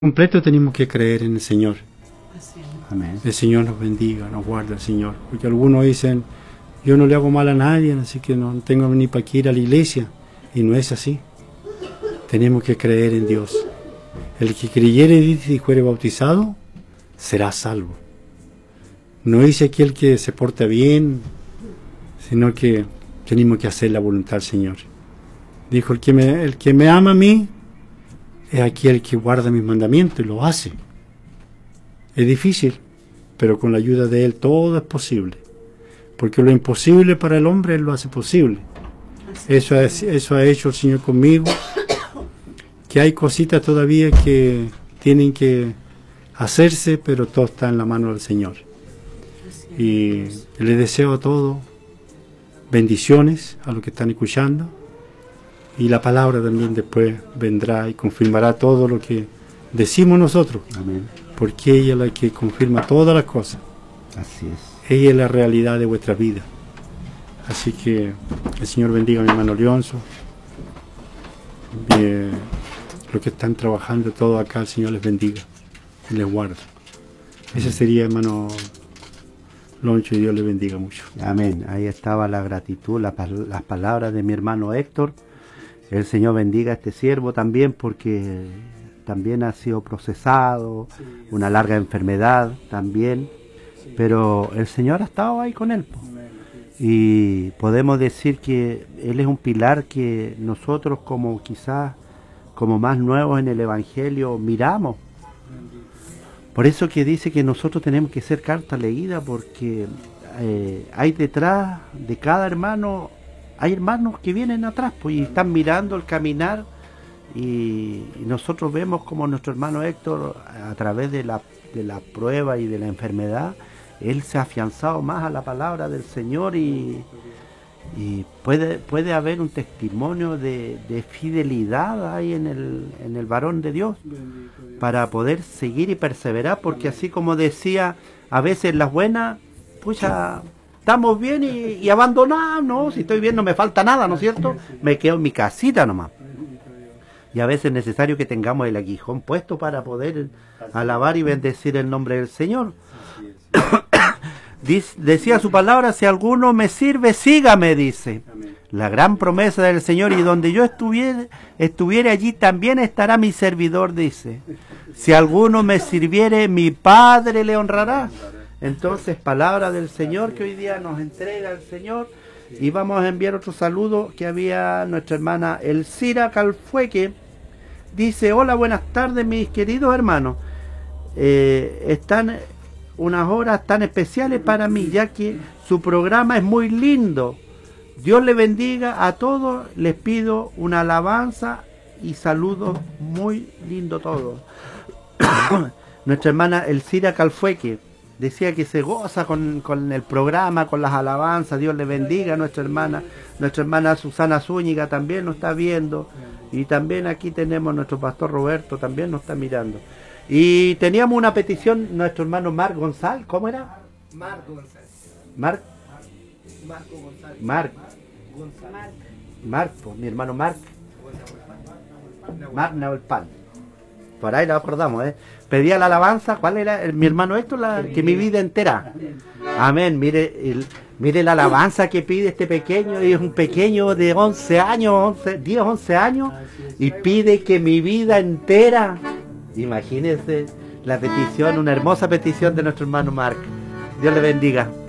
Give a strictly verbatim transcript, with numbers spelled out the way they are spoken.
Completo tenemos que creer en el Señor. Amén. El Señor nos bendiga, nos guarda el Señor. Porque algunos dicen, yo no le hago mal a nadie, así que no tengo ni para qué ir a la iglesia. Y no es así. Tenemos que creer en Dios. El que creyere y fuere bautizado, será salvo. No dice aquí el que se porta bien, sino que tenemos que hacer la voluntad del Señor. Dijo, el que me, el que me ama a mí, es aquí el que guarda mis mandamientos y lo hace. Es difícil, pero con la ayuda de Él todo es posible. Porque lo imposible para el hombre, Él lo hace posible. Eso, es, eso ha hecho el Señor conmigo. Que hay cositas todavía que tienen que hacerse, pero todo está en la mano del Señor. Y les deseo a todos bendiciones a los que están escuchando. Y la palabra también después vendrá y confirmará todo lo que decimos nosotros. Amén. Porque ella es la que confirma todas las cosas. Así es. Ella es la realidad de vuestra vida. Así que el Señor bendiga a mi hermano Leonzo. Eh, los que están trabajando todo acá, el Señor les bendiga y les guarda. Ese sería, hermano Loncho, y Dios les bendiga mucho. Amén. Ahí estaba la gratitud, la, las palabras de mi hermano Héctor. El Señor bendiga a este siervo también, porque también ha sido procesado, una larga enfermedad también, pero el Señor ha estado ahí con él. Y podemos decir que Él es un pilar que nosotros, como quizás como más nuevos en el Evangelio, miramos. Por eso que dice que nosotros tenemos que ser carta leída, porque eh, hay detrás de cada hermano, hay hermanos que vienen atrás pues, y están mirando el caminar, y, y nosotros vemos como nuestro hermano Héctor, a través de la, de la prueba y de la enfermedad, él se ha afianzado más a la palabra del Señor, y, y puede, puede haber un testimonio de, de fidelidad ahí en el, en el varón de Dios, para poder seguir y perseverar, porque así como decía, a veces las buenas, pucha, estamos bien y, y abandonados, ¿no? Si estoy bien no me falta nada, ¿no es cierto? Me quedo en mi casita nomás. Y a veces es necesario que tengamos el aguijón puesto para poder alabar y bendecir el nombre del Señor. Dice, decía su palabra, si alguno me sirve, sígame, dice. La gran promesa del Señor, y donde yo estuviere, estuviere allí también estará mi servidor, dice. Si alguno me sirviere, mi Padre le honrará. Entonces, palabra del Señor que hoy día nos entrega el Señor. Y vamos a enviar otro saludo que había nuestra hermana Elcira Calfueque. Dice, hola, buenas tardes mis queridos hermanos. Eh, están unas horas tan especiales para mí, ya que su programa es muy lindo. Dios le bendiga a todos. Les pido una alabanza y saludos muy lindo todos. Nuestra hermana Elcira Calfueque decía que se goza con, con el programa, con las alabanzas. Dios le bendiga a nuestra hermana. Nuestra hermana Susana Zúñiga también nos está viendo. Y también aquí tenemos nuestro pastor Roberto, también nos está mirando. Y teníamos una petición, nuestro hermano Marc González. ¿Cómo era? Marco González. Marc. Marco González. Marc. González. Marc, pues, mi hermano Marc. Marc Nahuelpan. Por ahí lo acordamos, ¿eh? Pedía la alabanza, ¿cuál era? El, mi hermano Héctor, la, que mi vida entera. Amén, mire, el, mire la alabanza que pide este pequeño, es un pequeño de once años, once, diez, once años, y pide que mi vida entera. Imagínense la petición, una hermosa petición de nuestro hermano Marc. Dios le bendiga.